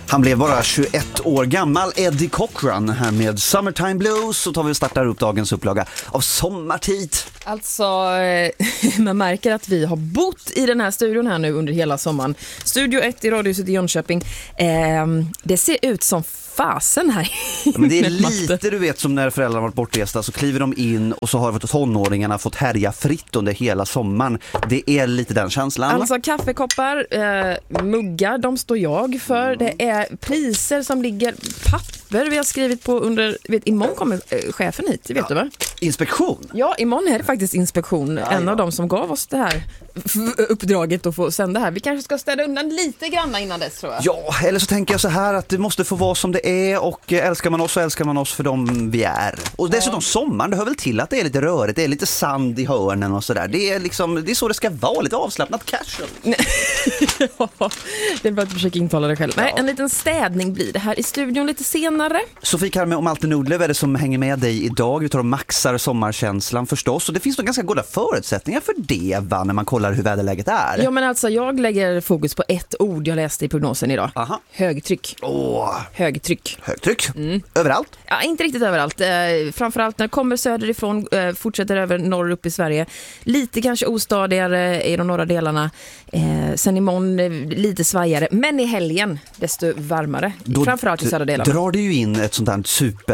Han blev bara 21 år gammal, Eddie Cochran, här med Summertime Blues. Så tar vi och startar upp dagens upplaga av Sommartid. Alltså, man märker att vi har bott i den här studion här nu under hela sommaren. Studio 1 i Radiohuset i Jönköping. Det ser ut som fasen här. Ja, men det är lite, du vet, som när föräldrarna varit bortresta så kliver de in och så har tonåringarna fått härja fritt under hela sommaren. Det är lite den känslan. Alltså kaffekoppar, muggar, de står jag för. Det är priser som ligger, papper vi har skrivit på under, imorgon kommer chefen hit, vet du va? Inspektion? Ja, imorgon är det faktiskt inspektion. En av dem som gav oss det här uppdraget att få sända här. Vi kanske ska städa undan lite grann innan dess, tror jag. Ja, eller så tänker jag så här att det måste få vara som det är, och älskar man oss så älskar man oss för dem vi är. Och dessutom sommaren, det hör väl till att det är lite rörigt, det är lite sand i hörnen och sådär. Det är liksom, det är så det ska vara, lite avslappnat casual. Ja, det är bara att försöka intala dig själv. Nej, en liten städning blir det här i studion lite senare. Sofie Karme och Malte Nordlöf är det som hänger med dig idag. Vi tar och maxar sommarkänslan förstås, och det finns nog ganska goda förutsättningar för det, va, när man kollar hur väderläget är. Ja, men alltså jag lägger fokus på ett ord jag läste i prognosen idag. Aha. Högtryck. Högtryck. Högtryck? Överallt? Ja, inte riktigt överallt. Framförallt när det kommer söderifrån, fortsätter över norr upp i Sverige. Lite kanske ostadigare i de norra delarna. Sen imorgon lite svajare. Men i helgen desto varmare. Framförallt i södra delarna. Drar det ju in ett sånt här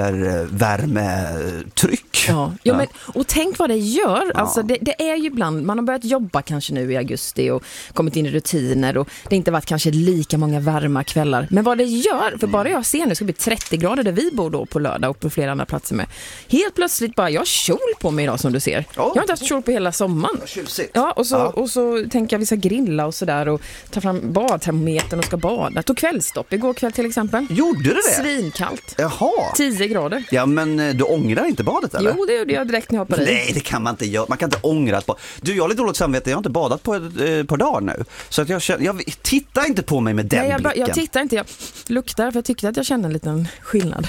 supervärmetryck. Ja. Men, och tänk vad det gör. Ja. Alltså det är ju ibland, man har börjat jobba kanske nu i augusti och kommit in i rutiner och det har inte varit kanske lika många varma kvällar. Men vad det gör, för bara jag ser nu ska bli 30 grader där vi bor då på lördag och på flera andra platser med. Helt plötsligt bara, jag har kjol på mig idag som du ser. Jag har inte haft kjol på hela sommaren. Ja, och så tänker jag vi ska grilla och sådär och ta fram badtermometern och ska bada. Tog kvällstopp igår kväll till exempel. Gjorde du det? Svinkallt. Jaha. 10 grader. Ja, men du ångrar inte badet eller? Jo, det gjorde jag direkt när jag hoppade i. Nej, det kan man inte göra. Man kan inte ångra ett bad. Du, jag har lite dåligt samvete. Jag har inte badat på ett par dagar nu. Så att jag tittar inte på mig med den blicken. Jag tittar inte. Jag luktar för jag tyckte att jag kände en liten skillnad.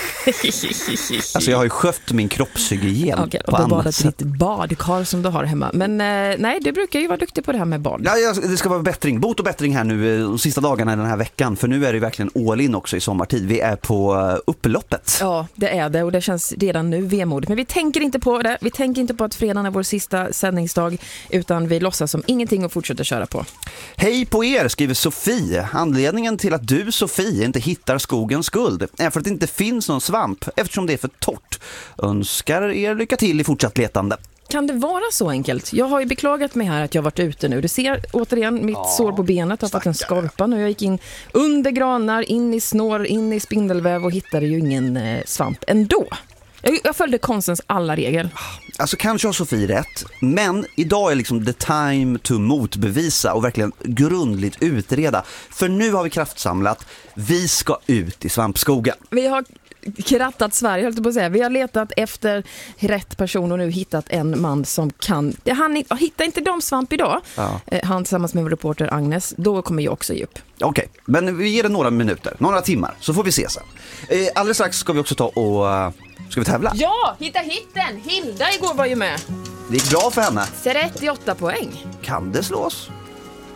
Alltså jag har ju skött min kroppshygien okay, på annat badat sätt. Ditt badkar som du har hemma. Men nej, du brukar ju vara duktig på det här med bad. Ja, det ska vara bättring, bot och bättring här nu de sista dagarna i den här veckan. För nu är det verkligen all in också i sommartid. Vi är på upploppet. Ja, det är det och det känns redan nu vemodigt. Men vi tänker inte på det. Vi tänker inte på att fredagen är vår sista sändningsdag, utan vi låtsas som ingenting och fortsätter köra på. Hej på er, skriver Sofie. Anledningen till att du, Sofie, inte hittar skogens guld är för att det inte finns någon svamp eftersom det är för torrt. Önskar er lycka till i fortsatt letande. Kan det vara så enkelt? Jag har ju beklagat mig här att jag har varit ute nu. Du ser återigen mitt sår på benet har fått en skorpa nu. Jag gick in under granar, in i snår, in i spindelväv och hittade ju ingen svamp ändå. Jag följde konstens alla regler. Alltså kanske har Sofie rätt, men idag är liksom the time to motbevisa och verkligen grundligt utreda. För nu har vi kraftsamlat. Vi ska ut i svampskogen. Vi har krattat Sverige, höll jag på att säga. Vi har letat efter rätt person och nu hittat en man som kan. Han hittar inte de svamp idag. Ja. Han tillsammans med vår reporter Agnes, då kommer jag också ge upp. Okej, men vi ger det några minuter, några timmar, så får vi se sen. Alldeles strax ska vi också ta och... Ska vi tävla? Ja, hitta hitten! Hilda igår var ju med. Det gick bra för henne. 38 poäng. Kan det slås?